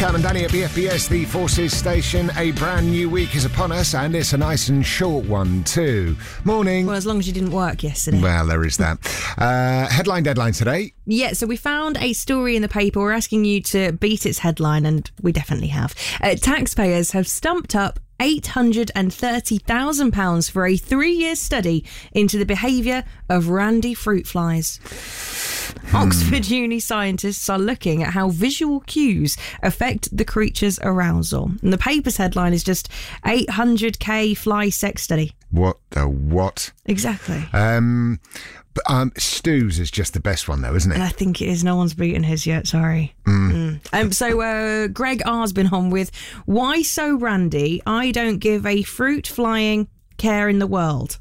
Cam and Danny at BFBS, the Forces station. A brand new week is upon us, and it's a nice and short one too. Morning. Well, as long as you didn't work yesterday. Well, there is that. Headline deadline today. Yeah, so we found a story in the paper. We're asking you to beat its headline, and we definitely have. Taxpayers have stumped up £830,000 for a 3-year study into the behaviour of randy fruit flies. Oxford Uni scientists are looking at how visual cues affect the creature's arousal. And the paper's headline is just 800k fly sex study. What the what? Exactly. Stu's is just the best one, though, isn't it? And I think it is. No one's beaten his yet, sorry. So Greg R's been on with, why so randy? I don't give a fruit flying care in the world.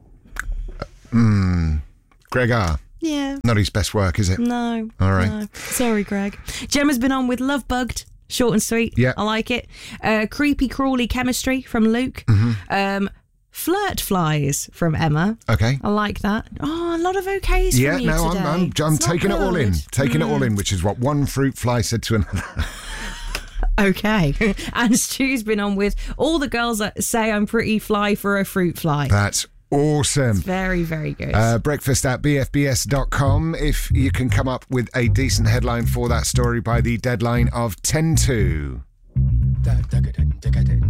Greg R. Yeah. Not his best work, is it? No. All right. No. Sorry, Greg. Gemma's been on with Love Bugged. Short and sweet. Yeah. I like it. Creepy crawly chemistry from Luke. Flirt flies from Emma. Okay. I like that. Oh, a lot of okays Yeah, from you no, today. I'm It's taking not it all in. good. Taking it all in, which is what one fruit fly said to another. Okay. And Stu's been on with all the girls that say I'm pretty fly for a fruit fly. That's awesome. Very, very good. Breakfast at bfbs.com if you can come up with a decent headline for that story by the deadline of 10 to.